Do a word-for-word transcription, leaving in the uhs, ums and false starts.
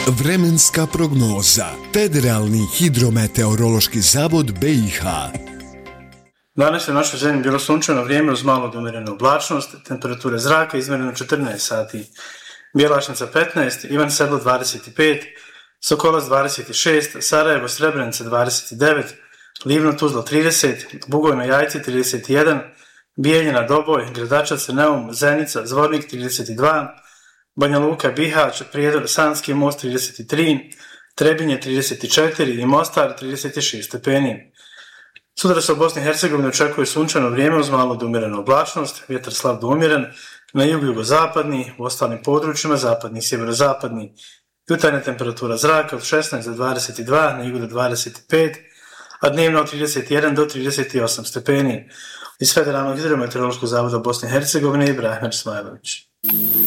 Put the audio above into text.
Vremenska prognoza. Federalni hidrometeorološki zavod B i H. Danas je u našoj zemlji bilo sunčano vrijeme uz malo do umjerenu oblačnost, temperature zraka izmjereno četrnaest sati. Bjelašnica petnaest, Ivan Sedlo dvadeset pet, Sokolac dvadeset šest, Sarajevo Srebrenica dvadeset devet, Livno Tuzla trideset, Bugojno Jajce trideset jedan, Bijeljina Doboj, Gradačac Neum, Zenica, Zvornik trideset dva, Banja Luka Bihać, Prijedor Sanski Most trideset tri, Trebinje trideset četiri i Mostar trideset šest stepeni. Sutra se u Bosni i Hercegovini očekuje sunčano vrijeme uz malo do umjerenu oblačnost, vjetar slab do umjeren, na jugu jugozapadni, u ostalim područjima zapadni i sjeverozapadni. Jutarnja temperatura zraka od šesnaest do dvadeset dva, na jugu do dvadeset pet, a dnevno od trideset jedan do trideset osam stepeni. Iz Federalnog hidrometeorološkog zavoda Bosne i Hercegovine Ibrahim Smajlović.